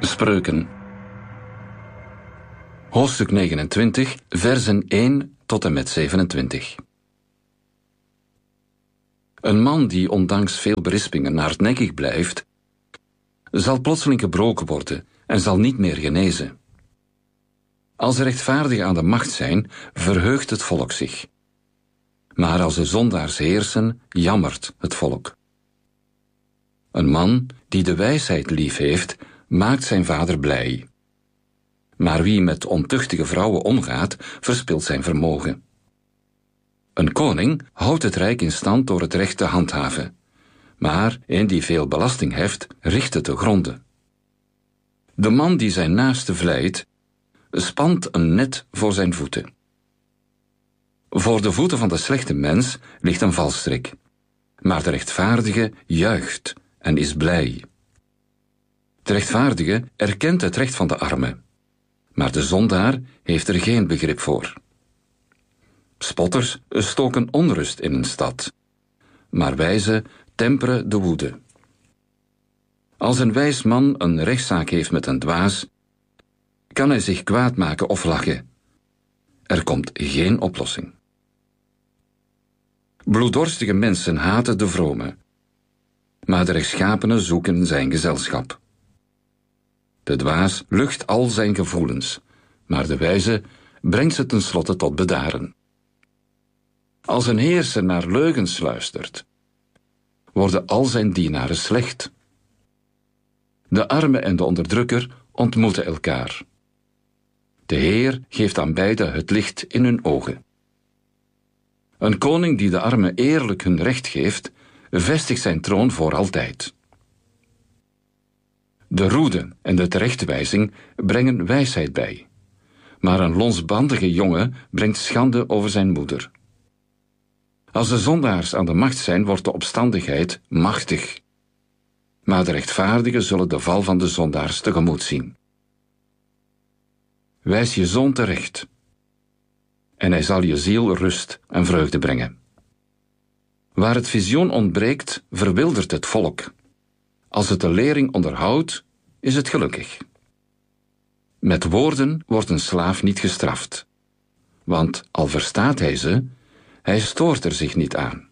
Spreuken. Hoofdstuk 29, versen 1 tot en met 27. Een man die ondanks veel berispingen hardnekkig blijft, zal plotseling gebroken worden en zal niet meer genezen. Als de rechtvaardigen aan de macht zijn, verheugt het volk zich. Maar als de zondaars heersen, jammert het volk. Een man die de wijsheid lief heeft, maakt zijn vader blij. Maar wie met ontuchtige vrouwen omgaat, verspilt zijn vermogen. Een koning houdt het rijk in stand door het recht te handhaven. Maar een die veel belasting heft, richt het te gronden. De man die zijn naaste vleit, spant een net voor zijn voeten. Voor de voeten van de slechte mens ligt een valstrik. Maar de rechtvaardige juicht en is blij. De rechtvaardige erkent het recht van de arme. Maar de zondaar heeft er geen begrip voor. Spotters stoken onrust in een stad. Maar wijzen temperen de woede. Als een wijs man een rechtszaak heeft met een dwaas, kan hij zich kwaad maken of lachen. Er komt geen oplossing. Bloeddorstige mensen haten de vrome, maar de rechtschapenen zoeken zijn gezelschap. De dwaas lucht al zijn gevoelens, maar de wijze brengt ze tenslotte tot bedaren. Als een heerser naar leugens luistert, worden al zijn dienaren slecht. De arme en de onderdrukker ontmoeten elkaar. De Heer geeft aan beiden het licht in hun ogen. Een koning die de armen eerlijk hun recht geeft, vestigt zijn troon voor altijd. De roede en de terechtwijzing brengen wijsheid bij, maar een lonsbandige jongen brengt schande over zijn moeder. Als de zondaars aan de macht zijn, wordt de opstandigheid machtig. Maar de rechtvaardigen zullen de val van de zondaars tegemoet zien. Wijs je zoon terecht, en hij zal je ziel rust en vreugde brengen. Waar het visioen ontbreekt, verwildert het volk. Als het de lering onderhoudt, is het gelukkig. Met woorden wordt een slaaf niet gestraft, want al verstaat hij ze, hij stoort er zich niet aan.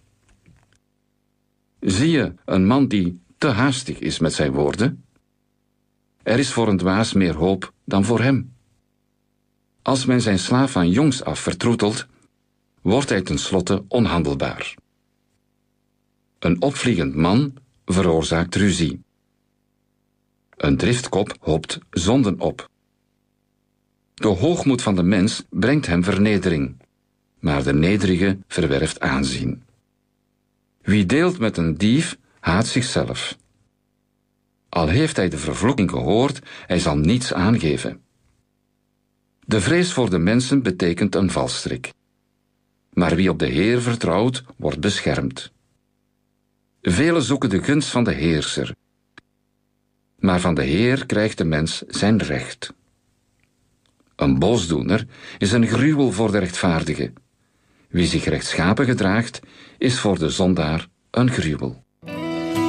Zie je een man die te haastig is met zijn woorden? Er is voor een dwaas meer hoop dan voor hem. Als men zijn slaaf van jongs af vertroetelt, wordt hij tenslotte onhandelbaar. Een opvliegend man veroorzaakt ruzie. Een driftkop hoopt zonden op. De hoogmoed van de mens brengt hem vernedering, maar de nederige verwerft aanzien. Wie deelt met een dief, haat zichzelf. Al heeft hij de vervloeking gehoord, hij zal niets aangeven. De vrees voor de mensen betekent een valstrik. Maar wie op de Heer vertrouwt, wordt beschermd. Velen zoeken de gunst van de heerser, maar van de Heer krijgt de mens zijn recht. Een boosdoener is een gruwel voor de rechtvaardige. Wie zich rechtschapen gedraagt, is voor de zondaar een gruwel.